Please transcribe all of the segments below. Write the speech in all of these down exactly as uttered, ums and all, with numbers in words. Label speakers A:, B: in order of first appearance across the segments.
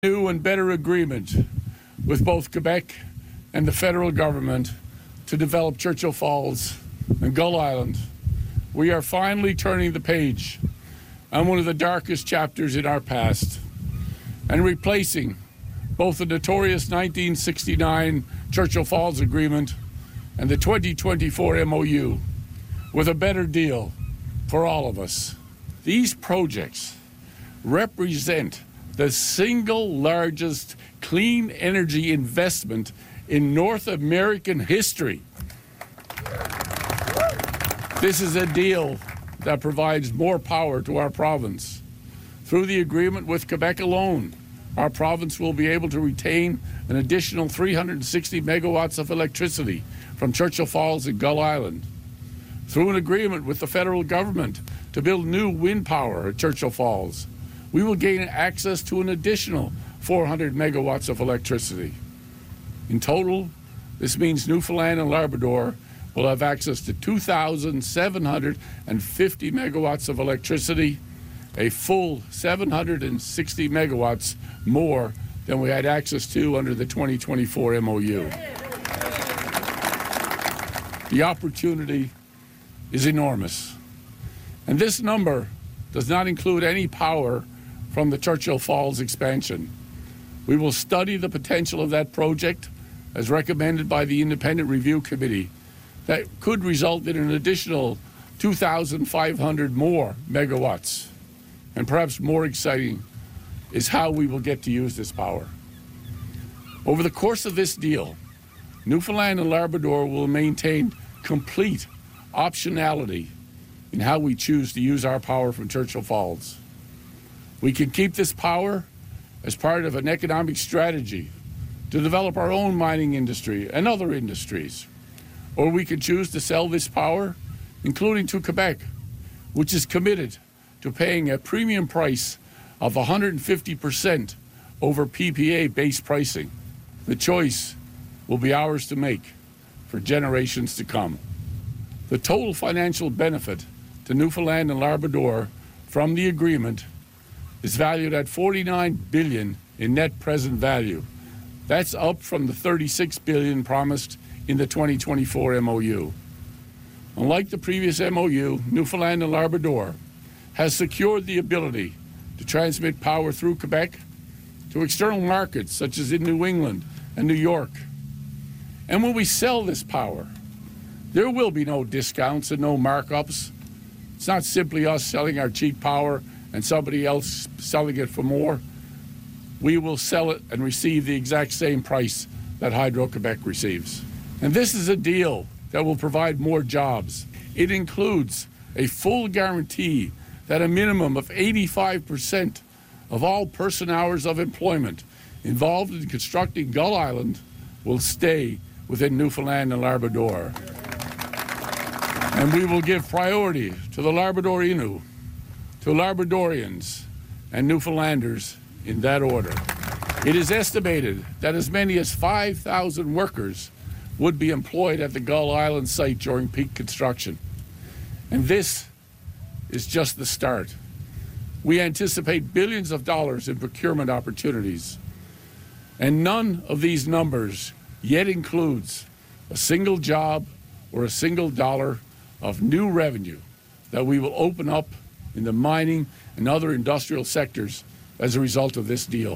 A: new and better agreement with both Quebec and the federal government to develop Churchill Falls and Gull Island. We are finally turning the page on one of the darkest chapters in our past and replacing both the notorious nineteen sixty-nine Churchill Falls Agreement and the twenty twenty-four M O U with a better deal for all of us. These projects represent the single largest clean energy investment in North American history. This is a deal that provides more power to our province. Through the agreement with Quebec alone, our province will be able to retain an additional three hundred sixty megawatts of electricity from Churchill Falls and Gull Island. Through an agreement with the federal government to build new wind power at Churchill Falls, we will gain access to an additional four hundred megawatts of electricity. In total, this means Newfoundland and Labrador will have access to two thousand seven hundred fifty megawatts of electricity, a full seven hundred sixty megawatts more than we had access to under the twenty twenty-four M O U. The opportunity is enormous. And this number does not include any power from the Churchill Falls expansion. We will study the potential of that project as recommended by the Independent Review Committee that could result in an additional two thousand five hundred more megawatts. And perhaps more exciting is how we will get to use this power. Over the course of this deal, Newfoundland and Labrador will maintain complete optionality in how we choose to use our power from Churchill Falls. We can keep this power as part of an economic strategy to develop our own mining industry and other industries. Or we can choose to sell this power, including to Quebec, which is committed to paying a premium price of one hundred fifty percent over P P A-based pricing. The choice will be ours to make for generations to come. The total financial benefit to Newfoundland and Labrador from the agreement is valued at forty-nine billion dollars in net present value. That's up from the thirty-six billion dollars promised in the twenty twenty-four M O U. Unlike the previous M O U, Newfoundland and Labrador has secured the ability to transmit power through Quebec to external markets such as in New England and New York. And when we sell this power, there will be no discounts and no markups. It's not simply us selling our cheap power and somebody else selling it for more. We will sell it and receive the exact same price that Hydro-Quebec receives. And this is a deal that will provide more jobs. It includes a full guarantee that a minimum of eighty-five percent of all person hours of employment involved in constructing Gull Island will stay within Newfoundland and Labrador. And we will give priority to the Labrador Innu, to Labradorians and Newfoundlanders in that order. It is estimated that as many as five thousand workers would be employed at the Gull Island site during peak construction. And this is just the start. We anticipate billions of dollars in procurement opportunities. And none of these numbers yet includes a single job or a single dollar of new revenue that we will open up in the mining and other industrial sectors as a result of this deal.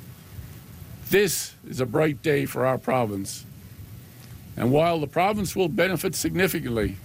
A: This is a bright day for our province. And while the province will benefit significantly,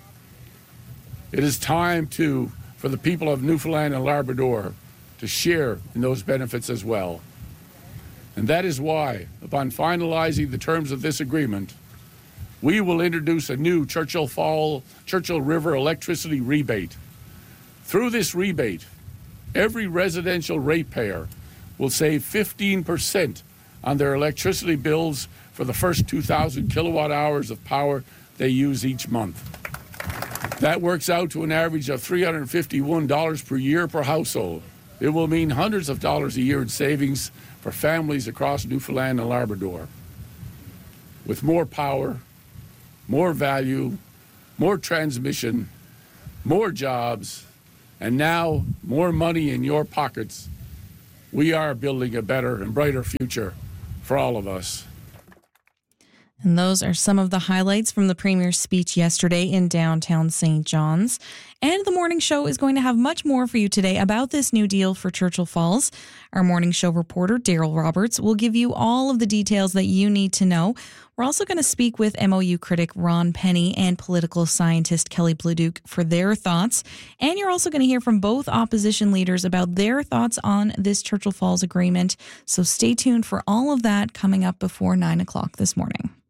A: it is time to, for the people of Newfoundland and Labrador to share in those benefits as well. And that is why, upon finalizing the terms of this agreement, we will introduce a new Churchill Fall, Churchill River electricity rebate. Through this rebate, every residential ratepayer will save fifteen percent on their electricity bills for the first two thousand kilowatt hours of power they use each month. That works out to an average of three hundred fifty-one dollars per year per household. It will mean hundreds of dollars a year in savings for families across Newfoundland and Labrador. With more power, more value, more transmission, more jobs, and now more money in your pockets, we are building a better and brighter future for all of us.
B: And those are some of the highlights from the Premier's speech yesterday in downtown Saint John's. And the morning show is going to have much more for you today about this new deal for Churchill Falls. Our morning show reporter, Daryl Roberts, will give you all of the details that you need to know. We're also going to speak with M O U critic Ron Penny and political scientist Kelly Bladuke for their thoughts. And you're also going to hear from both opposition leaders about their thoughts on this Churchill Falls agreement. So stay tuned for all of that coming up before nine o'clock this morning.